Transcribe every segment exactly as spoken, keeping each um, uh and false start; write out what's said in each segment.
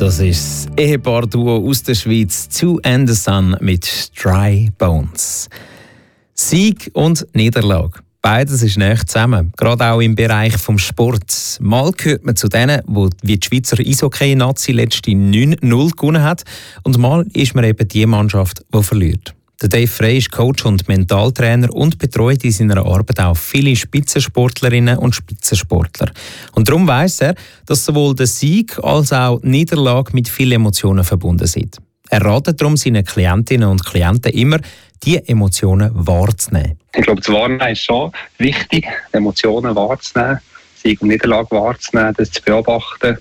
Das ist das Ehepaar-Duo aus der Schweiz, Two and the Sun mit Dry Bones. Sieg und Niederlage. Beides ist nah zusammen, gerade auch im Bereich des Sports. Mal gehört man zu denen, wo wie die Schweizer Eishockey-Nazi letzte neun null gewonnen hat, und mal ist man eben die Mannschaft, die verliert. Der Dave Frey ist Coach und Mentaltrainer und betreut in seiner Arbeit auch viele Spitzensportlerinnen und Spitzensportler. Und darum weiss er, dass sowohl der Sieg als auch die Niederlage mit vielen Emotionen verbunden sind. Er ratet darum seinen Klientinnen und Klienten immer, diese Emotionen wahrzunehmen. Ich glaube, das Wahrnehmen ist schon wichtig, Emotionen wahrzunehmen, Sieg und Niederlage wahrzunehmen, das zu beobachten,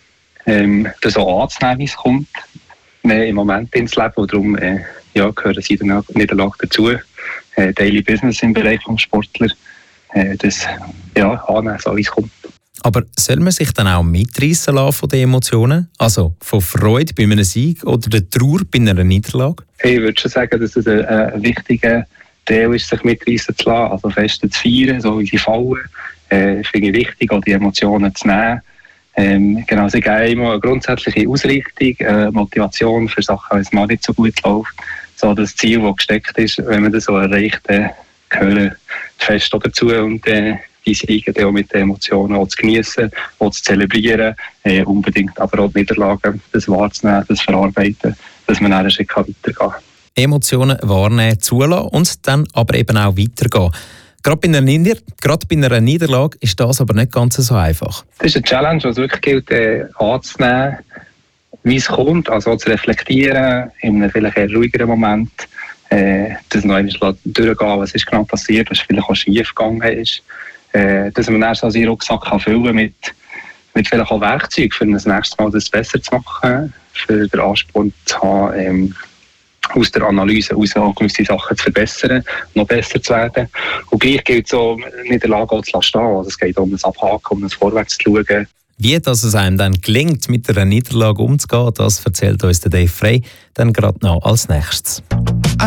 ähm, das auch anzunehmen, wie es kommt, mehr im Moment ins Leben. Und darum äh, ja, gehören Sieg und Niederlage dazu. Äh, Daily Business im Bereich des Sportlers, äh, das ja, annehmen, so wie es kommt. Aber soll man sich dann auch mitreissen lassen von den Emotionen? Also von Freude bei einem Sieg oder der Trauer bei einer Niederlage? Ich würde schon sagen, dass es ein, ein wichtiger Teil ist, sich mitreissen zu lassen, also Feste zu feiern, so wie sie fallen. Äh, finde ich wichtig, auch die Emotionen zu nehmen. Ähm, genau, sie geben immer eine grundsätzliche Ausrichtung, äh, Motivation für Sachen, wenn es mal nicht so gut läuft. So das Ziel, das gesteckt ist, wenn man das so erreicht, äh, gehören die Feste dazu und äh, die Siege auch mit den Emotionen auch zu genießen, auch zu zelebrieren, äh, unbedingt, aber auch die Niederlagen, das wahrzunehmen, das verarbeiten, dass man einen Schritt weitergehen kann. Emotionen wahrnehmen, zulassen und dann aber eben auch weitergehen. Gerade bei einer, Nieder- gerade bei einer Niederlage ist das aber nicht ganz so einfach. Das ist eine Challenge, die es wirklich gilt, äh, anzunehmen, wie es kommt, also zu reflektieren, in einem vielleicht eher ruhigeren Moment, äh, das noch einmal durchgehen, was ist genau passiert, was vielleicht auch schief gegangen ist. Äh, dass man dann so seinen Rucksack kann füllen mit, mit vielleicht auch Werkzeugen, für das nächste Mal das besser zu machen, für den Ansporn zu haben, ähm, aus der Analyse heraus auch gewisse Sachen zu verbessern, noch besser zu werden. Und gleich gilt es so, Niederlage auch zu lassen stehen. Also es geht um das Abhaken, um das Vorwärts zu schauen. Wie dass es einem dann gelingt, mit einer Niederlage umzugehen, das erzählt uns der Dave Frey dann gerade noch als nächstes.